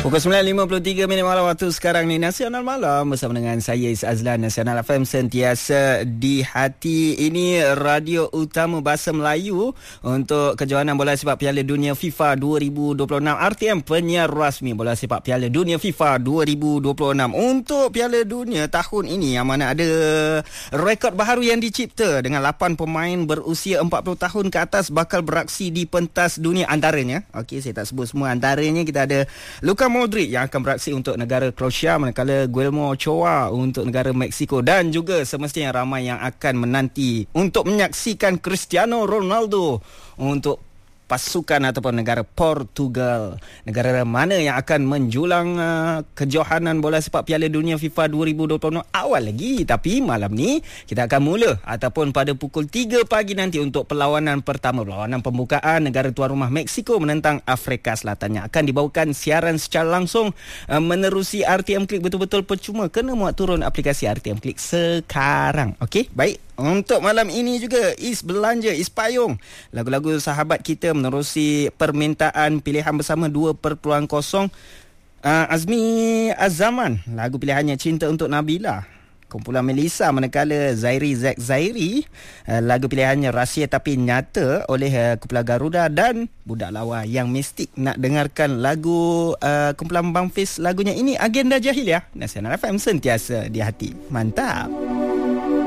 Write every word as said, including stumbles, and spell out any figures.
Pukul sembilan lima puluh tiga minit malam waktu sekarang ni. Nasional Malam bersama dengan saya Is Azlan. Nasional F M sentiasa di hati. Ini radio utama bahasa Melayu untuk kejohanan bola sepak Piala Dunia FIFA dua ribu dua puluh enam. R T M penyiar rasmi bola sepak Piala Dunia FIFA dua ribu dua puluh enam. Untuk Piala Dunia tahun ini yang mana ada rekod baharu yang dicipta dengan lapan pemain berusia empat puluh tahun ke atas bakal beraksi di pentas dunia. Antaranya, okey, saya tak sebut semua, antaranya kita ada Luka Modric yang akan beraksi untuk negara Croatia, manakala Guillermo Ochoa untuk negara Mexico, dan juga semestinya ramai yang akan menanti untuk menyaksikan Cristiano Ronaldo untuk pasukan ataupun negara Portugal. Negara mana yang akan menjulang uh, kejohanan bola sepak Piala Dunia FIFA dua ribu dua puluh enam awal lagi. Tapi malam ni kita akan mula ataupun pada pukul tiga pagi nanti untuk perlawanan pertama, perlawanan pembukaan negara tuan rumah Mexico menentang Afrika Selatan, yang akan dibawakan siaran secara langsung uh, menerusi R T M Klik. Betul-betul percuma, kena muat turun aplikasi R T M Klik sekarang. Okey, baik. Untuk malam ini juga Is belanja, Is payung lagu-lagu sahabat kita menerusi permintaan pilihan bersama dua perpuluhan kosong. uh, Azmi Azzaman, lagu pilihannya Cinta Untuk Nabila. Kumpulan Melissa, manakala Zairi Zack Zairi, uh, lagu pilihannya Rahsia Tapi Nyata oleh uh, kumpulan Garuda. Dan Budak Lawa yang mistik nak dengarkan lagu uh, kumpulan Bang Fiz, lagunya ini Agenda Jahiliah. Nasional F M sentiasa di hati. Mantap.